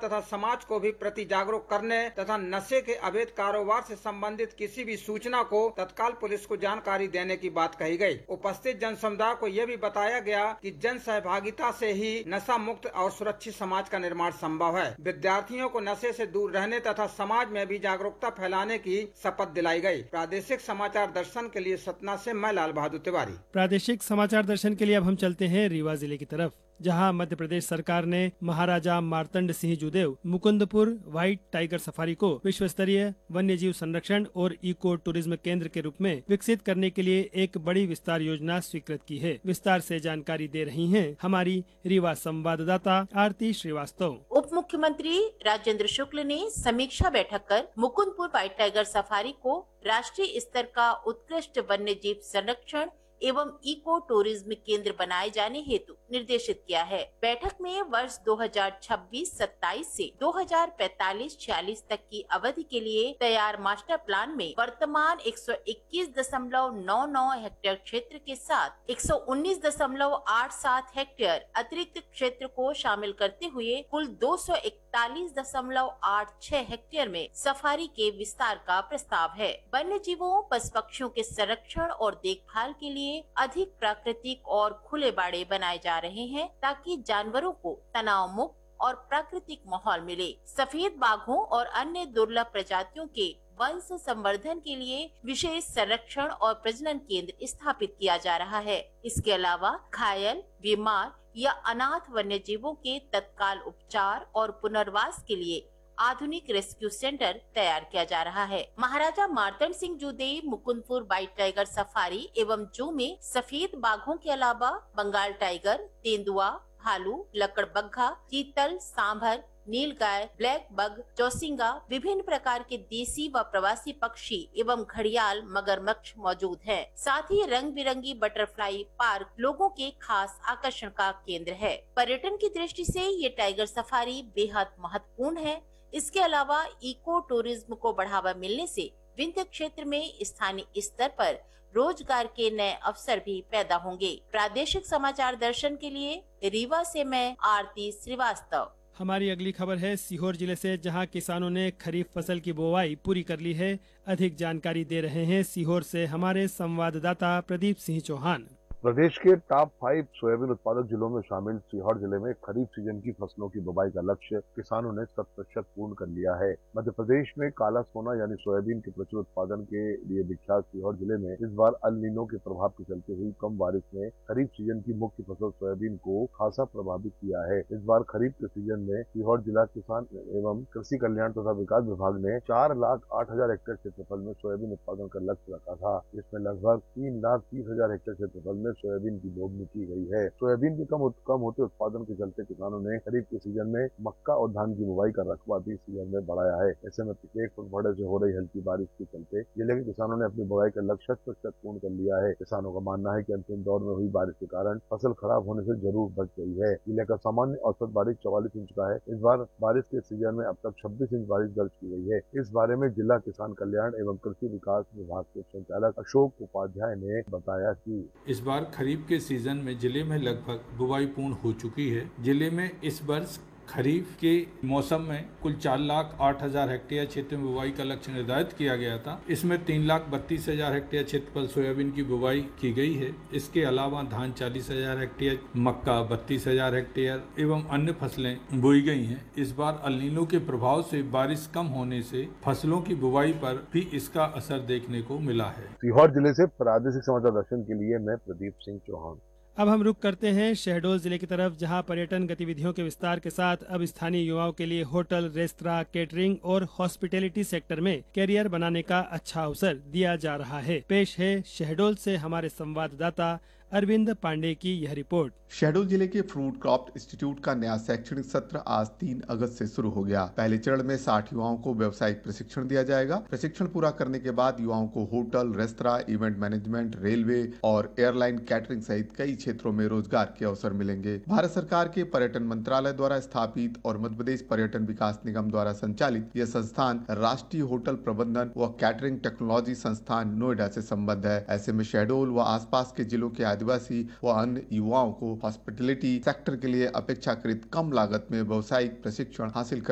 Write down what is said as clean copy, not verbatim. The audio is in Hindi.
तथा समाज को भी प्रति जागरूक करने तथा नशे के अवैध कारोबार से संबंधित किसी भी सूचना को तत्काल पुलिस को जानकारी देने की बात कही गई। उपस्थित जन समुदाय को यह भी बताया गया कि जन सहभागिता से ही नशा मुक्त और सुरक्षित समाज का निर्माण संभव है। विद्यार्थियों को नशे से दूर रहने तथा समाज में भी जागरूकता फैलाने की शपथ दिलाई गई। प्रादेशिक समाचार दर्शन के लिए सतना से मैं लाल बहादुर तिवारी। प्रादेशिक समाचार दर्शन के लिए अब हम चलते हैं रीवा जिले की तरफ, जहां मध्य प्रदेश सरकार ने महाराजा Martand Singh Judev Mukundpur white tiger safari को विश्व स्तरीय वन्य जीव संरक्षण और इको टूरिज्म केंद्र के रूप में विकसित करने के लिए एक बड़ी विस्तार योजना स्वीकृत की है। विस्तार से जानकारी दे रही हैं हमारी रीवा संवाददाता आरती श्रीवास्तव। उप मुख्यमंत्री राजेंद्र शुक्ल ने समीक्षा बैठक कर मुकुंदपुर व्हाइट टाइगर सफारी को राष्ट्रीय स्तर का उत्कृष्ट वन्य जीव संरक्षण एवं इको टूरिज्म केंद्र बनाए जाने हेतु निर्देशित किया है। बैठक में वर्ष 2026-27 से 2045-46 तक की अवधि के लिए तैयार मास्टर प्लान में वर्तमान 121.99 हेक्टेयर क्षेत्र के साथ 119.87 हेक्टेयर अतिरिक्त क्षेत्र को शामिल करते हुए कुल 241.86 हेक्टेयर में सफारी के विस्तार का प्रस्ताव है। वन्य जीवों पशु पक्षियों के संरक्षण और देखभाल के लिए अधिक प्राकृतिक और खुले बाड़े बनाए जा रहे हैं ताकि जानवरों को तनाव मुक्त और प्राकृतिक माहौल मिले। सफेद बाघों और अन्य दुर्लभ प्रजातियों के वंश संवर्धन के लिए विशेष संरक्षण और प्रजनन केंद्र स्थापित किया जा रहा है। इसके अलावा घायल, बीमार या अनाथ वन्य जीवों के तत्काल उपचार और पुनर्वास के लिए आधुनिक रेस्क्यू सेंटर तैयार किया जा रहा है। महाराजा Martand Singh Judev Mukundpur white tiger safari एवं जू में सफेद बाघों के अलावा बंगाल टाइगर, तेंदुआ, भालू, लकड़बग्घा, चीतल, सांभर, नीलगाय, ब्लैक बग, चौसिंगा, विभिन्न प्रकार के देसी व प्रवासी पक्षी एवं घड़ियाल, मगरमच्छ मौजूद हैं। साथ ही रंग बिरंगी बटरफ्लाई पार्क लोगों के खास आकर्षण का केंद्र है। पर्यटन की दृष्टि से ये टाइगर सफारी बेहद महत्वपूर्ण है। इसके अलावा इको टूरिज्म को बढ़ावा मिलने से विंध्य क्षेत्र में स्थानीय स्तर पर रोजगार के नए अवसर भी पैदा होंगे। प्रादेशिक समाचार दर्शन के लिए रीवा से मैं आरती श्रीवास्तव। हमारी अगली खबर है सीहोर जिले से, जहां किसानों ने खरीफ फसल की बुवाई पूरी कर ली है। अधिक जानकारी दे रहे हैं सीहोर से हमारे संवाददाता प्रदीप सिंह चौहान। प्रदेश के टॉप 5 सोयाबीन उत्पादक जिलों में शामिल सीहोर जिले में खरीफ सीजन की फसलों की बुवाई का लक्ष्य किसानों ने 100% पूर्ण कर लिया है। मध्य प्रदेश में काला सोना यानी सोयाबीन के प्रचुर उत्पादन के लिए विख्यात सीहोर जिले में इस बार अल नीनो के प्रभाव के चलते हुई कम बारिश ने खरीफ सीजन की मुख्य फसल सोयाबीन को खासा प्रभावित किया है। इस बार खरीफ के सीजन में सीहोर जिला किसान एवं कृषि कल्याण तथा विकास विभाग ने 4,08,000 हेक्टेयर क्षेत्रफल में सोयाबीन उत्पादन का लक्ष्य रखा था। इसमें लगभग 3,30,000 हेक्टेयर क्षेत्रफल में सोयाबीन की बोवनी की गई है। सोयाबीन के कम होते उत्पादन के चलते किसानों ने खरीफ के सीजन में मक्का और धान की बुवाई का रकबा भी सीजन में बढ़ाया है। ऐसे में पिछले 1 पखवाड़े से हो रही हल्की बारिश के चलते जिले के किसानों ने अपनी बुवाई का लक्ष्य 100% पूर्ण कर लिया है। किसानों का मानना है कि अंतिम दौर में हुई बारिश के कारण फसल खराब होने से जरूर बच गई है। जिले का सामान्य औसत बारिश 44 इंच का है। इस बार बारिश के सीजन में अब तक 26 इंच बारिश दर्ज की गई है। इस बारे में जिला किसान कल्याण एवं कृषि विकास विभाग के संचालक अशोक उपाध्याय ने बताया कि इस बार खरीफ के सीजन में जिले में लगभग बुवाई पूर्ण हो चुकी है। जिले में इस वर्ष खरीफ के मौसम में कुल 4,08,000 हेक्टेयर क्षेत्र में बुवाई का लक्ष्य निर्धारित किया गया था। इसमें 3,32,000 हेक्टेयर क्षेत्रफल सोयाबीन की बुवाई की गई है। इसके अलावा धान 40,000 हेक्टेयर, मक्का 32,000 हेक्टेयर एवं अन्य फसलें बोई गई हैं। इस बार अल नीनो के प्रभाव से बारिश कम होने से फसलों की बुवाई पर भी इसका असर देखने को मिला है। सीहोर जिले से प्रादेशिक समाचार दर्शन के लिए मैं प्रदीप सिंह चौहान। अब हम रुक करते हैं शहडोल जिले की तरफ, जहां पर्यटन गतिविधियों के विस्तार के साथ अब स्थानीय युवाओं के लिए होटल, रेस्तरां, केटरिंग और हॉस्पिटैलिटी सेक्टर में कैरियर बनाने का अच्छा अवसर दिया जा रहा है। पेश है शहडोल से हमारे संवाददाता अरविंद पांडे की यह रिपोर्ट। शहडोल जिले के फ्रूट क्रॉप इंस्टीट्यूट का नया शैक्षणिक सत्र आज 3 अगस्त से शुरू हो गया। पहले चरण में 60 युवाओं को व्यावसायिक प्रशिक्षण दिया जाएगा। प्रशिक्षण पूरा करने के बाद युवाओं को hotel, restaurant, event management, railway और एयरलाइन कैटरिंग सहित कई क्षेत्रों में रोजगार के अवसर मिलेंगे। भारत सरकार के पर्यटन मंत्रालय द्वारा स्थापित और मध्य प्रदेश पर्यटन विकास निगम द्वारा संचालित यह संस्थान राष्ट्रीय होटल प्रबंधन व कैटरिंग टेक्नोलॉजी संस्थान नोएडा से संबद्ध है। ऐसे में शहडोल व आसपास के जिलों के आदिवासी व अन्य युवाओं को हॉस्पिटैलिटी सेक्टर के लिए अपेक्षाकृत कम लागत में व्यावसायिक प्रशिक्षण हासिल